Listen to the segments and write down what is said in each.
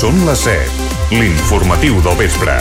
Són les 7. L'informatiu del vespre.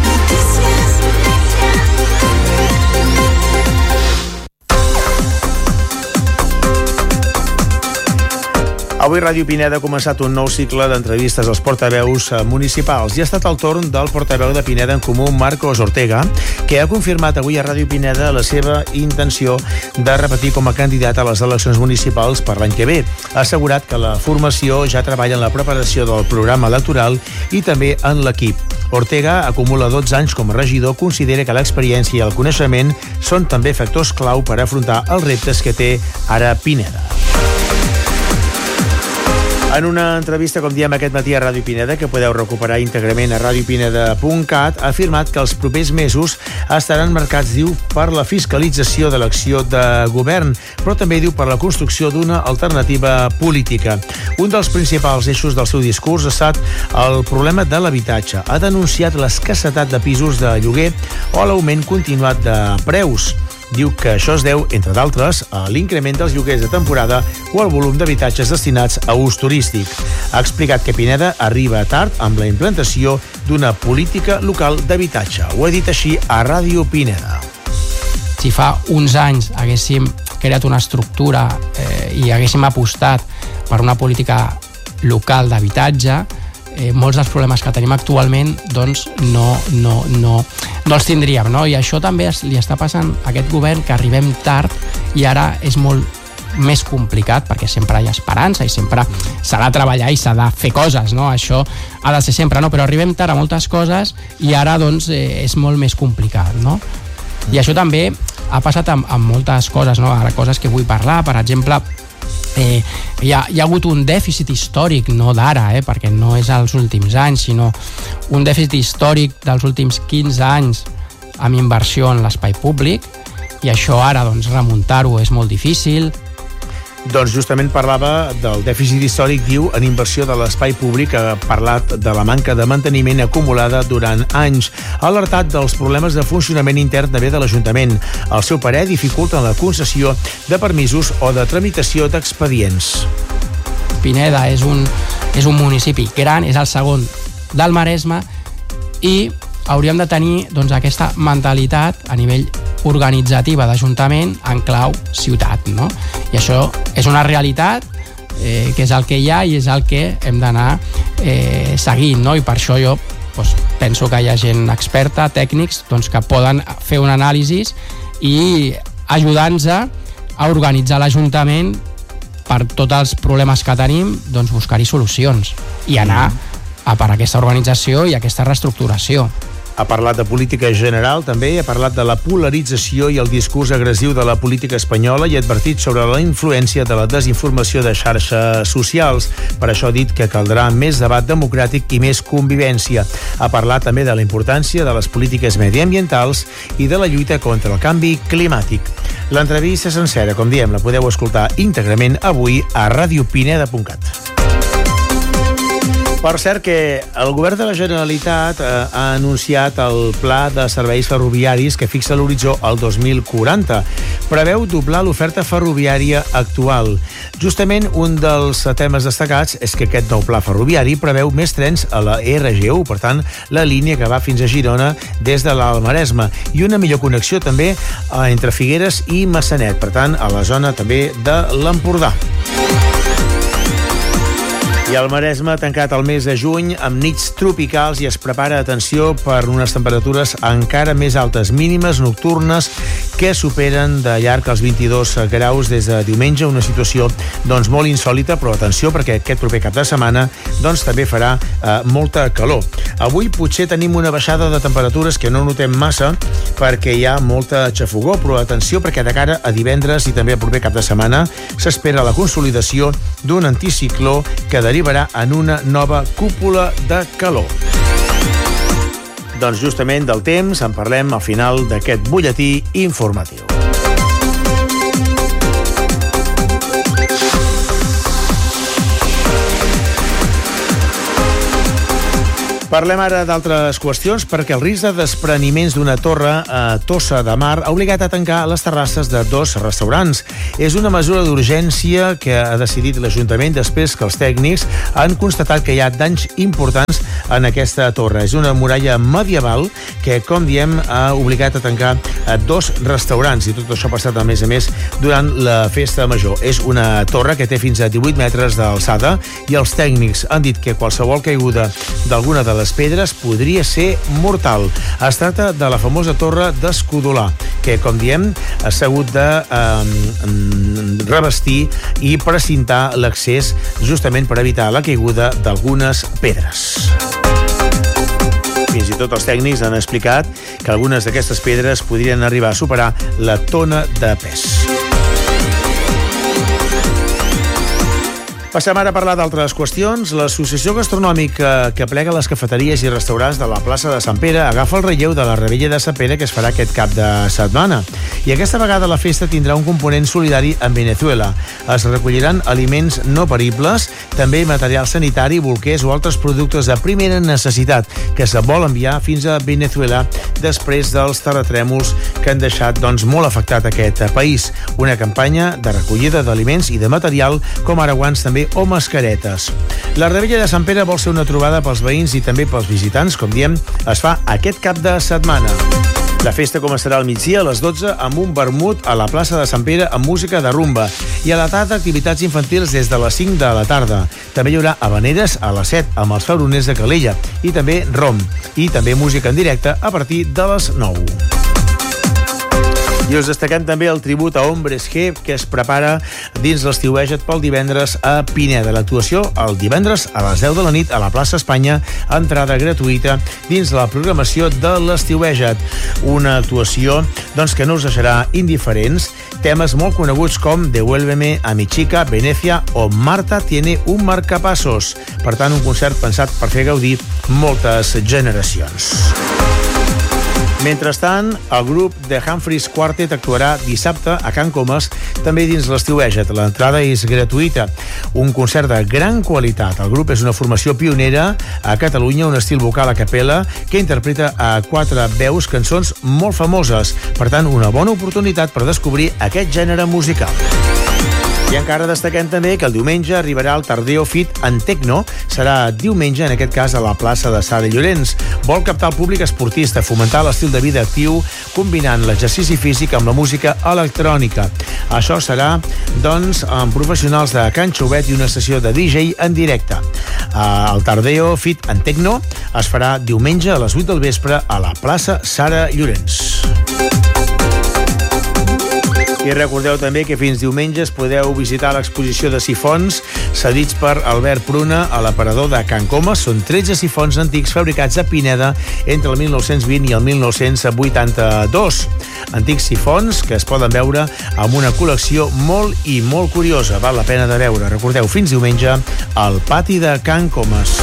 Avui Ràdio Pineda ha començat un nou cicle d'entrevistes als portaveus municipals i ha estat el torn del portaveu de Pineda en Comú, Marcos Ortega, que ha confirmat avui a Ràdio Pineda la seva intenció de repetir com a candidat a les eleccions municipals per l'any que ve. Ha assegurat que la formació ja treballa en la preparació del programa electoral i també en l'equip. Ortega acumula 12 anys com a regidor, considera que l'experiència i el coneixement són també factors clau per afrontar els reptes que té ara Pineda. En una entrevista, com diem aquest matí a Ràdio Pineda, que podeu recuperar íntegrament a radiopineda.cat, ha afirmat que els propers mesos estaran marcats, diu, per la fiscalització de l'acció de govern, però també, diu, per la construcció d'una alternativa política. Un dels principals eixos del seu discurs ha estat el problema de l'habitatge. Ha denunciat l'escassetat de pisos de lloguer o l'augment continuat de preus. Diu que això es deu, entre d'altres, a l'increment dels lloguers de temporada o al volum d'habitatges destinats a ús turístic. Ha explicat que Pineda arriba tard amb la implantació d'una política local d'habitatge. Ho ha dit així a Ràdio Pineda. Si fa uns anys haguéssim creat una estructura i haguéssim apostat per una política local d'habitatge, molts dels problemes que tenim actualment doncs no els tindríem, no? I això també li està passant a aquest govern, que arribem tard i ara és molt més complicat, perquè sempre hi ha esperança i sempre s'ha de treballar i s'ha de fer coses, no? Això ha de ser sempre, no? Però arribem tard a moltes coses i ara doncs és molt més complicat, no? I això també ha passat amb moltes coses, no? Ara, coses que vull parlar, per exemple, hi ha hagut un dèficit històric, no d'ara, perquè no és als últims anys, sinó un dèficit històric dels últims 15 anys amb inversió en l'espai públic, i això ara doncs remuntar-ho és molt difícil. Doncs justament parlava del dèficit històric, diu, en inversió de l'espai públic. Ha parlat de la manca de manteniment acumulada durant anys. Ha alertat dels problemes de funcionament intern també de l'Ajuntament. Al seu parer, dificulten la concessió de permisos o de tramitació d'expedients. Pineda és un municipi gran, és el segon del Maresme, i hauríem de tenir doncs, aquesta mentalitat a nivell organitzativa d'Ajuntament en clau ciutat, no? I això és una realitat que és el que hi ha i és el que hem d'anar seguint, no? I per això jo penso que hi ha gent experta, tècnics, doncs, que poden fer un anàlisi i ajudar-nos a organitzar l'Ajuntament per tots els problemes que tenim, doncs buscar-hi solucions i anar a per aquesta organització i aquesta reestructuració. Ha parlat de política general, també ha parlat de la polarització i el discurs agressiu de la política espanyola i ha advertit sobre la influència de la desinformació de xarxes socials. Per això ha dit que caldrà més debat democràtic i més convivència. Ha parlat també de la importància de les polítiques mediambientals i de la lluita contra el canvi climàtic. L'entrevista sencera, com diem, la podeu escoltar íntegrament avui a radiopineda.cat. Per cert que el govern de la Generalitat ha anunciat el pla de serveis ferroviaris que fixa l'horitzó al 2040. Preveu doblar l'oferta ferroviària actual. Justament un dels temes destacats és que aquest nou pla ferroviari preveu més trens a la RG1, per tant, la línia que va fins a Girona des de l'Alt Maresme, i una millor connexió també entre Figueres i Massanet, per tant, a la zona també de l'Empordà. I el Maresme ha tancat el mes de juny amb nits tropicals i es prepara, atenció, per unes temperatures encara més altes, mínimes nocturnes que superen de llarg els 22 graus des de diumenge, una situació doncs molt insòlita, però atenció perquè aquest proper cap de setmana doncs també farà molta calor. Avui potser tenim una baixada de temperatures que no notem massa perquè hi ha molta xafogor, però atenció perquè de cara a divendres i també el proper cap de setmana s'espera la consolidació d'un anticicló que derivarà en una nova cúpula de calor. Doncs justament del temps en parlem al final d'aquest butlletí informatiu. Parlem ara d'altres qüestions perquè el risc de despreniments d'una torre a Tossa de Mar ha obligat a tancar les terrasses de 2 restaurants. És una mesura d'urgència que ha decidit l'Ajuntament després que els tècnics han constatat que hi ha danys importants en aquesta torre. És una muralla medieval que, com diem, ha obligat a tancar 2 restaurants i tot això ha passat, a més, durant la festa major. És una torre que té fins a 18 metres d'alçada i els tècnics han dit que qualsevol caiguda d'alguna de les pedres podria ser mortal. Es tracta de la famosa torre d'Escudolà, que, com diem, s'ha hagut de revestir i precintar l'accés justament per evitar la caiguda d'algunes pedres. Fins i tot els tècnics han explicat que algunes d'aquestes pedres podrien arribar a superar la tona de pes. Passem ara a parlar d'altres qüestions. L'Associació Gastronòmica que plega les cafeteries i restaurants de la plaça de Sant Pere agafa el relleu de la Revetlla de Sant Pere que es farà aquest cap de setmana. I aquesta vegada la festa tindrà un component solidari amb Venezuela. Es recolliran aliments no peribles, també material sanitari, bolquers o altres productes de primera necessitat que se vol enviar fins a Venezuela després dels terratrèmols que han deixat molt afectat aquest país. Una campanya de recollida d'aliments i de material com ara guants també o mascaretes. La Revetlla de Sant Pere vol ser una trobada pels veïns i també pels visitants, com diem, es fa aquest cap de setmana. La festa començarà al migdia a les 12 amb un vermut a la plaça de Sant Pere amb música de rumba i a la tarda activitats infantils des de les 5 de la tarda. També hi haurà habaneres a les 7 amb els fauroners de Calella i també rom i també música en directe a partir de les 9. I us destaquem també el tribut a Hombres G que es prepara dins l'Estiueja't pel divendres a Pineda. L'actuació el divendres a les 10 de la nit a la plaça Espanya, entrada gratuïta dins la programació de l'Estiueja't. Una actuació que no us deixarà indiferents. Temes molt coneguts com Devuélveme a mi chica, Venecia o Marta tiene un marcapasos. Per tant, un concert pensat per fer gaudir moltes generacions. Mentrestant, el grup de Humphreys Quartet actuarà dissabte a Can Comas, també dins l'Estiueja't. L'entrada és gratuïta. Un concert de gran qualitat. El grup és una formació pionera a Catalunya, un estil vocal a capella que interpreta a 4 veus cançons molt famoses. Per tant, una bona oportunitat per descobrir aquest gènere musical. I encara destaquem també que el diumenge arribarà el Tardeo Fit en Tecno. Serà diumenge, en aquest cas, a la plaça de Sara Llorenç. Vol captar el públic esportista, fomentar l'estil de vida actiu, combinant l'exercici físic amb la música electrònica. Això serà, amb professionals de Can Xovet i una sessió de DJ en directe. El Tardeo Fit en Tecno es farà diumenge a les 8 del vespre a la plaça Sara Llorenç. I recordeu també que fins diumenges podeu visitar l'exposició de sifons cedits per Albert Pruna a l'aparador de Can Comas. Són 13 sifons antics fabricats a Pineda entre el 1920 i el 1982. Antics sifons que es poden veure amb una col·lecció molt i molt curiosa. Val la pena de veure. Recordeu, fins diumenge al pati de Can Comas.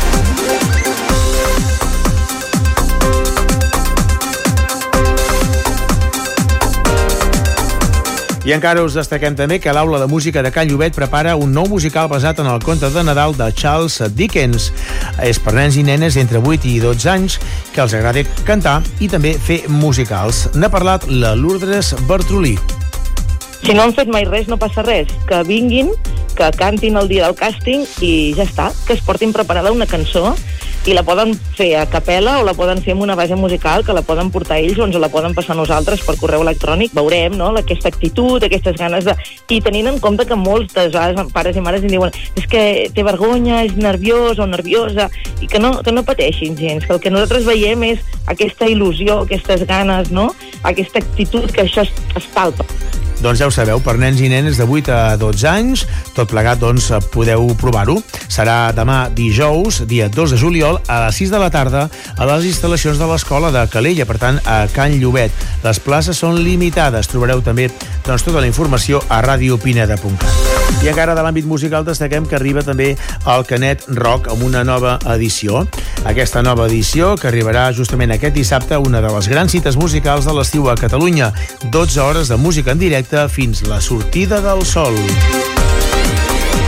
I encara us destaquem també que l'Aula de Música de Can Llobet prepara un nou musical basat en el conte de Nadal de Charles Dickens. És per nens i nenes entre 8 i 12 anys que els agrada cantar i també fer musicals. N'ha parlat la Lourdes Bertrolí. Si no han fet mai res, no passa res. Que vinguin, que cantin el dia del càsting i ja està. Que es portin preparada una cançó i la poden fer a capella o la poden fer amb una base musical que la poden portar ells o ens la poden passar nosaltres per correu electrònic. Veurem, no?, aquesta actitud, aquestes ganes de... I tenint en compte que molts pares i mares em diuen és que té vergonya, és nerviós o nerviosa, i que no pateixin gens, que el que nosaltres veiem és aquesta il·lusió, aquestes ganes, no?, aquesta actitud, que això es palpa. Doncs ja ho sabeu, per nens i nenes de 8 a 12 anys, tot plegat, podeu provar-ho. Serà demà dijous, dia 2 de juliol, a les 6 de la tarda, a les instal·lacions de l'escola de Calella, per tant, a Can Llobet. Les places són limitades. Trobareu també tota la informació a radiopineda.cat. I encara de l'àmbit musical destaquem que arriba també el Canet Rock amb una nova edició. Aquesta nova edició, que arribarà justament aquest dissabte, una de les grans cites musicals de l'estiu a Catalunya. 12 hores de música en directe fins la sortida del sol.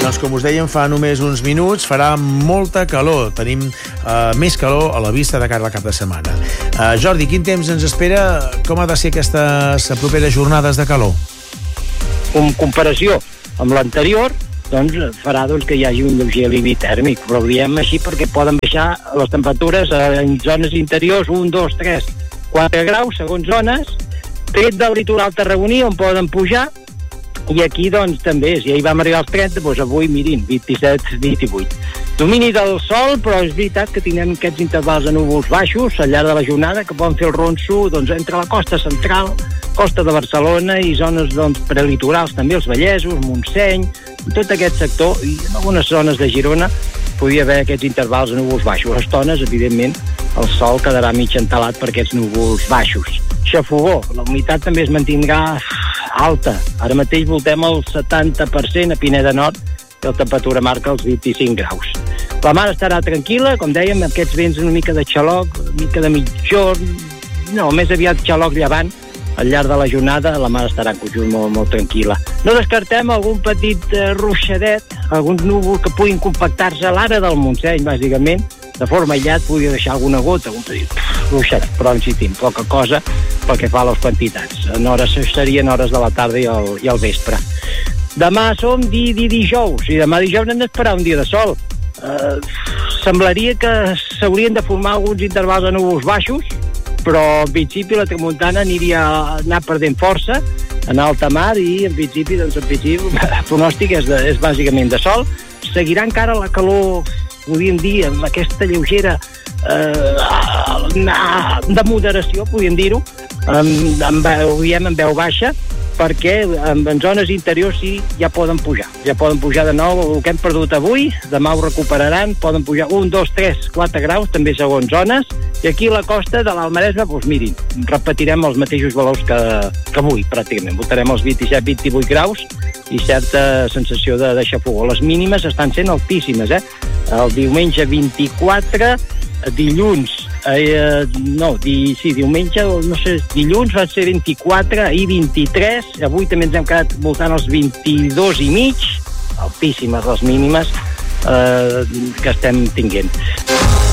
doncs com us dèiem fa només uns minuts, farà molta calor. Tenim més calor a la vista de cara al cap de setmana. Jordi, quin temps ens espera? Com ha de ser aquestes properes jornades de calor? En comparació amb l'anterior, doncs farà que hi hagi un lleuger alivio tèrmic, però ho diem així perquè poden baixar les temperatures en zones interiors 1, 2, 3, 4 graus segons zones, tret del litoral tarragoní on poden pujar, i aquí doncs també, si ahir vam arribar als 30, doncs avui mirin, 27, 28. Domini del sol, però és veritat que tindrem aquests intervals de núvols baixos al llarg de la jornada que poden fer el ronso doncs, entre la costa central, costa de Barcelona i zones doncs, prelitorals també, els Vallesos, Montseny, tot aquest sector, i en algunes zones de Girona podria haver aquests intervals de núvols baixos. A estones, evidentment, el sol quedarà mig entelat per aquests núvols baixos. Xafogó, la humitat també es mantindrà alta. Ara mateix voltem el 70% a Pineda Nord i la temperatura marca els 25 graus. La mar estarà tranquil·la, com dèiem, amb aquests vents una mica de xaloc, una mica de mitjorn, no, més aviat xaloc llevant. Al llarg de la jornada la mar estarà en conjunt molt tranquil·la. No descartem algun petit ruixadet, alguns núvols que puguin compactar-se a l'ara del Montseny, bàsicament, de forma aïllat podria deixar alguna gota, un petit ruixadet, però insistim, poca cosa pel que fa a les quantitats. Serien hores de la tarda i al vespre. Demà som dijous, i demà dijous hem d'esperar un dia de sol. Semblaria que s'haurien de formar alguns intervals de núvols baixos, però en principi la tramuntana aniria a anar perdent força en alta mar i en principi el pronòstic és bàsicament de sol. Seguirà encara la calor, podríem dir, amb aquesta lleugera de moderació, podríem dir-ho, ho diem en veu baixa, perquè en zones interiors sí ja poden pujar de nou el que hem perdut avui, demà ho recuperaran, poden pujar 1, 2, 3, 4 graus també segons zones, i aquí a la costa de l'Almaresme, doncs mirin, repetirem els mateixos valors que avui pràcticament, votarem els 27, 28 graus i certa sensació de xafogó. Les mínimes estan sent altíssimes, el diumenge 24, dilluns diumenge, no sé, dilluns van ser 24, ahir 23, avui també ens hem quedat voltant els 22 i mig, altíssimes les mínimes que estem tinguent.